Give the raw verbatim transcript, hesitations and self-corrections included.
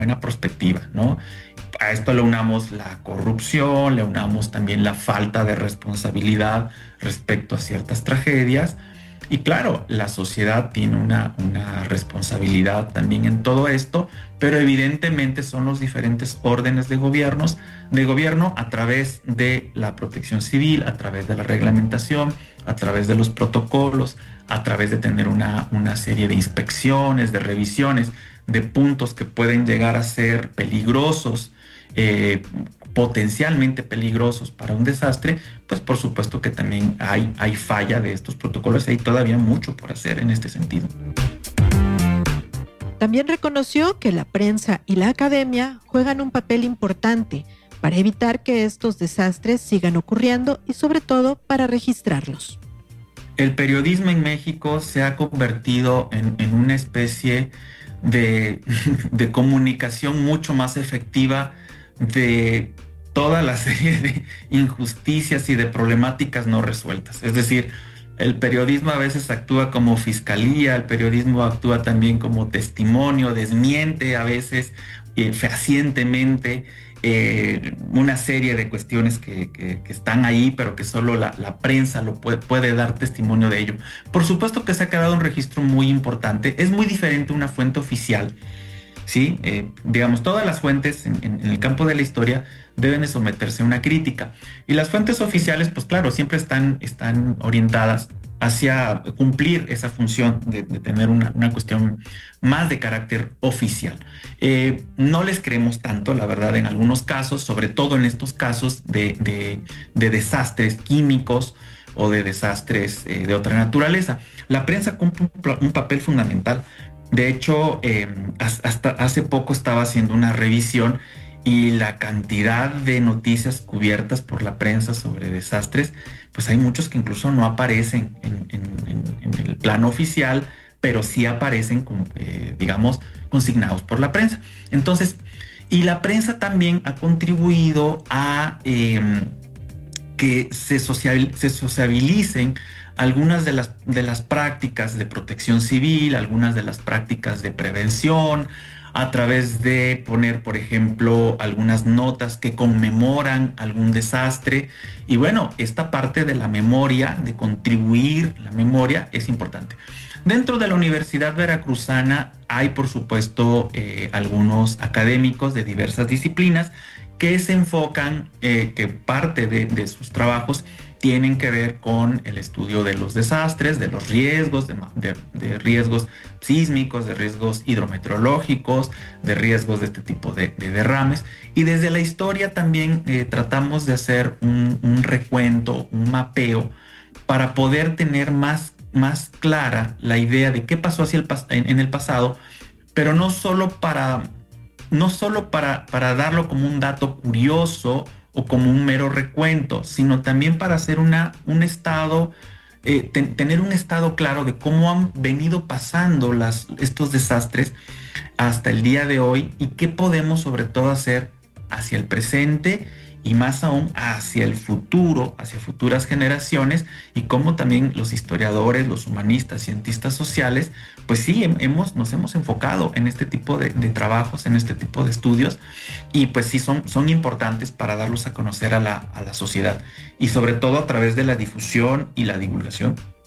buena perspectiva, ¿no? A esto le unamos la corrupción, le unamos también la falta de responsabilidad respecto a ciertas tragedias. Y claro, la sociedad tiene una, una responsabilidad también en todo esto, pero evidentemente son los diferentes órdenes de gobiernos, de gobierno a través de la protección civil, a través de la reglamentación, a través de los protocolos, a través de tener una, una serie de inspecciones, de revisiones, de puntos que pueden llegar a ser peligrosos, eh, potencialmente peligrosos para un desastre, pues por supuesto que también hay, hay falla de estos protocolos. Hay todavía mucho por hacer en este sentido. También reconoció que la prensa y la academia juegan un papel importante para evitar que estos desastres sigan ocurriendo y sobre todo para registrarlos. El periodismo en México se ha convertido en, en una especie de, de comunicación mucho más efectiva de toda la serie de injusticias y de problemáticas no resueltas. Es decir, el periodismo a veces actúa como fiscalía, el periodismo actúa también como testimonio, desmiente a veces eh, fehacientemente eh, una serie de cuestiones que, que, que están ahí, pero que solo la, la prensa lo puede, puede dar testimonio de ello. Por supuesto que se ha quedado un registro muy importante. Es muy diferente una fuente oficial, ¿sí? Eh, digamos, todas las fuentes en, en, en el campo de la historia deben de someterse a una crítica. Y las fuentes oficiales, pues claro, siempre están, están orientadas hacia cumplir esa función de, de tener una, una cuestión más de carácter oficial. Eh, no les creemos tanto, la verdad, en algunos casos, sobre todo en estos casos de, de, de desastres químicos o de desastres eh, de otra naturaleza. La prensa cumple un, un papel fundamental. De hecho, eh, hasta hace poco estaba haciendo una revisión y la cantidad de noticias cubiertas por la prensa sobre desastres, pues hay muchos que incluso no aparecen en, en, en, en el plano oficial, pero sí aparecen, con, eh, digamos, consignados por la prensa. Entonces, y la prensa también ha contribuido a eh, que se, social, se sociabilicen algunas de las, de las prácticas de protección civil, algunas de las prácticas de prevención, a través de poner, por ejemplo, algunas notas que conmemoran algún desastre. Y bueno, esta parte de la memoria, de contribuir la memoria, es importante. Dentro de la Universidad Veracruzana hay, por supuesto, eh, algunos académicos de diversas disciplinas que se enfocan, eh, que parte de, de sus trabajos tienen que ver con el estudio de los desastres, de los riesgos, de, de, de riesgos sísmicos, de riesgos hidrometeorológicos, de riesgos de este tipo de, de derrames. Y desde la historia también eh, tratamos de hacer un, un recuento, un mapeo, para poder tener más, más clara la idea de qué pasó hacia el, en, en el pasado, pero no solo para, no solo para, para darlo como un dato curioso o como un mero recuento, sino también para hacer una, un estado, eh, ten, tener un estado claro de cómo han venido pasando las, estos desastres hasta el día de hoy y qué podemos sobre todo hacer hacia el presente y más aún hacia el futuro, hacia futuras generaciones, y cómo también los historiadores, los humanistas, cientistas sociales, pues sí, hemos, nos hemos enfocado en este tipo de, de trabajos, en este tipo de estudios, y pues sí son, son importantes para darlos a conocer a la, a la sociedad, y sobre todo a través de la difusión y la divulgación.